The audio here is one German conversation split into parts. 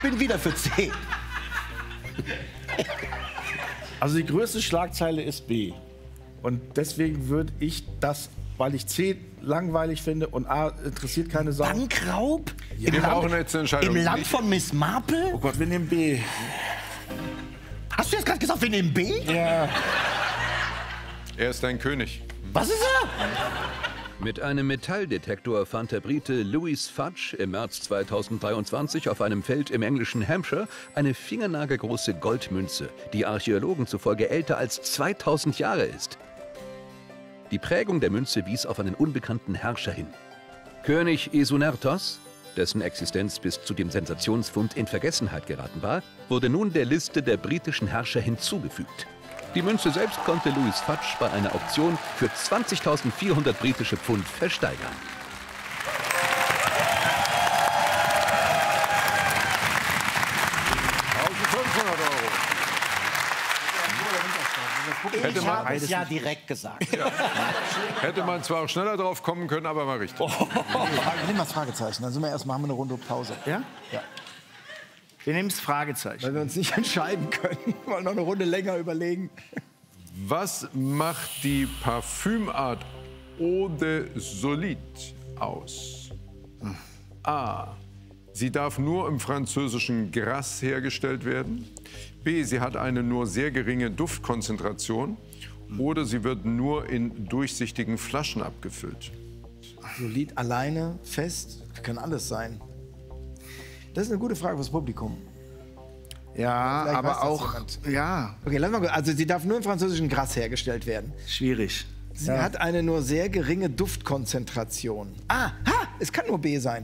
Bin wieder für C. Also die größte Schlagzeile ist B. Und deswegen würde ich das, weil ich C langweilig finde und A interessiert keine Sau. Bankraub? Wir brauchen jetzt eine Entscheidung. Im Land von Miss Marple? Oh Gott, wir nehmen B. Hast du jetzt gerade gesagt, wir nehmen B? Ja. Er ist ein König. Was ist er? Mit einem Metalldetektor fand der Brite Louis Fudge im März 2023 auf einem Feld im englischen Hampshire eine fingernagelgroße Goldmünze, die Archäologen zufolge älter als 2000 Jahre ist. Die Prägung der Münze wies auf einen unbekannten Herrscher hin. König Esunertos, dessen Existenz bis zu dem Sensationsfund in Vergessenheit geraten war, wurde nun der Liste der britischen Herrscher hinzugefügt. Die Münze selbst konnte Louis Fudge bei einer Auktion für 20.400 britische Pfund versteigern. Ich habe es ja direkt gesagt. Hätte man zwar auch schneller drauf kommen können, aber mal richtig. Nimm mal das Fragezeichen, dann sind wir erstmal, haben wir eine Runde Pause. Ja? Ja. Wir nehmen das Fragezeichen. Weil wir uns nicht entscheiden können, wollen noch eine Runde länger überlegen. Was macht die Parfümart Eau de Solide aus? A. Sie darf nur im französischen Grasse hergestellt werden. B. Sie hat eine nur sehr geringe Duftkonzentration. Oder sie wird nur in durchsichtigen Flaschen abgefüllt. Solid alleine, fest, kann alles sein. Das ist eine gute Frage fürs Publikum. Ja, Vielleicht weiß aber das auch, jemand. ja, Okay, lass mal gucken. Also sie darf nur im französischen Gras hergestellt werden. schwierig. Sie hat eine nur sehr geringe Duftkonzentration. Es kann nur B sein.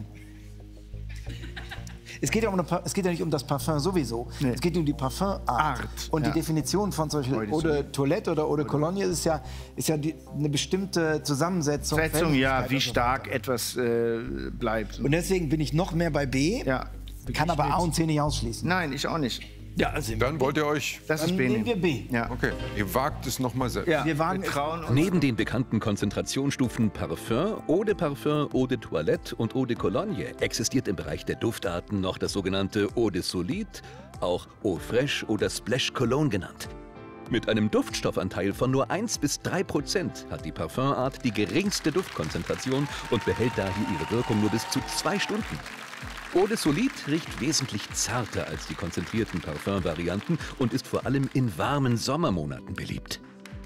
Es geht ja, es geht ja nicht um das Parfum sowieso. Nee. Es geht um die Parfumart. Art, Und ja. die Definition von solchen Eau de Toilette oder Eau de Cologne ist ja eine bestimmte Zusammensetzung. Schätzung, ja, Fähigkeit wie und so stark weiter. etwas bleibt. Und deswegen bin ich noch mehr bei B, Ja. kann aber A und C nicht ausschließen. Nein, ich auch nicht. Ja, also Dann wollt ihr euch... Das dann ist B. nehmen wir B. Ja. Okay, ihr wagt es noch mal selbst. Ja. Wir wagen trauen uns. Neben den bekannten Konzentrationsstufen Parfum, Eau de Parfum, Eau de Toilette und Eau de Cologne existiert im Bereich der Duftarten noch das sogenannte Eau de Solide, auch Eau Fraiche oder Splash Cologne genannt. Mit einem Duftstoffanteil von nur 1 bis 3% hat die Parfumart die geringste Duftkonzentration und behält daher ihre Wirkung nur bis zu 2 Stunden. Eau de Solide riecht wesentlich zarter als die konzentrierten Parfumvarianten und ist vor allem in warmen Sommermonaten beliebt.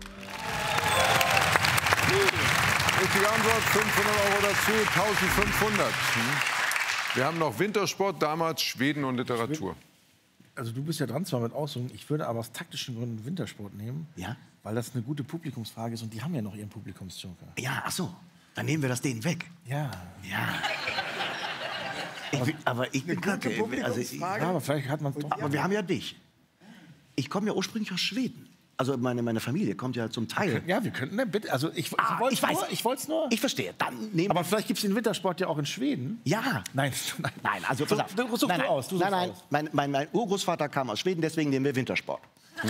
Richtige Antwort, 500 € dazu, 1500. Wir haben noch Wintersport, damals Schweden und Literatur. Also du bist ja dran zwar mit Aussuchen, ich würde aber aus taktischen Gründen Wintersport nehmen. Ja? Weil das eine gute Publikumsfrage ist und die haben ja noch ihren Publikumsjoker. Ja, ach so. Dann nehmen wir das denen weg. Ja. Ja. Ich bin kacke. Also Ja, aber vielleicht hat man es doch. aber wir haben ja dich. Ich komme ja ursprünglich aus Schweden. Also meine Familie kommt ja zum Teil. Ja, wir könnten, ne, bitte. Also ich ich weiß. Ich wollte es nur. Ich verstehe. Dann nehmen Aber vielleicht gibt es den Wintersport ja auch in Schweden. ja. Nein, nein. Nein, also So, pass auf. du suchst nein, du nein, aus. Du suchst nein, aus. mein Urgroßvater kam aus Schweden, deswegen nehmen wir Wintersport.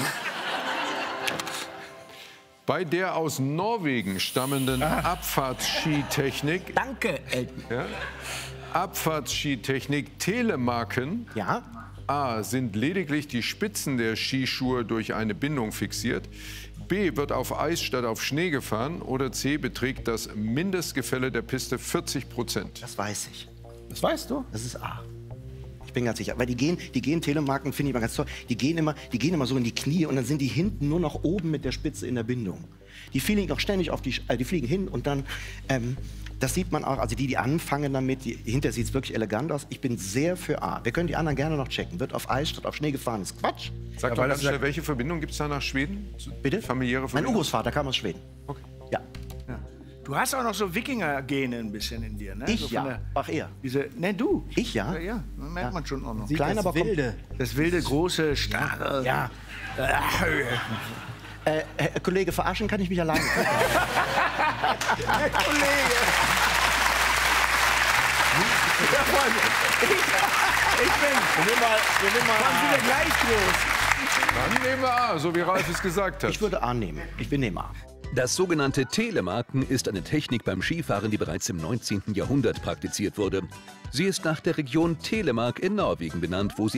Bei der aus Norwegen stammenden Abfahrtsskitechnik, Danke, Elton. Abfahrtsskitechnik Telemarken, Ja? A. sind lediglich die Spitzen der Skischuhe durch eine Bindung fixiert, B. wird auf Eis statt auf Schnee gefahren oder C. beträgt das Mindestgefälle der Piste 40%. Das weiß ich. Das weißt du? Das ist A. Ich bin ganz sicher. Weil die gehen Telemarken, finde ich mal ganz toll, die gehen immer so in die Knie und dann sind die hinten nur noch oben mit der Spitze in der Bindung. Die fliegen auch ständig die fliegen hin und dann, das sieht man auch, also die anfangen damit, hinterher sieht es wirklich elegant aus. Ich bin sehr für A. Wir können die anderen gerne noch checken. Wird auf Eis statt auf Schnee gefahren, ist Quatsch. Sag doch weil ganz das schnell, welche Verbindung gibt es da nach Schweden? Bitte? Familiäre Mein Verbindung? Urgroßvater kam aus Schweden. Okay. Ja. Du hast auch noch so Wikinger-Gene ein bisschen in dir, ne? Ich so von ja. der- Ach er. Ne, du. Ich ja? Ja, ja. Merkt man schon auch noch. Klein, aber Wilde. Das wilde, große, starre. Ja. Kollege, verarschen kann ich mich alleine. Wieder gleich groß. Dann nehmen wir A, so wie Ralf es gesagt hat. Ich würde A nehmen. Wir nehmen A. Das sogenannte Telemarken ist eine Technik beim Skifahren, die bereits im 19. Jahrhundert praktiziert wurde. Sie ist nach der Region Telemark in Norwegen benannt, wo sie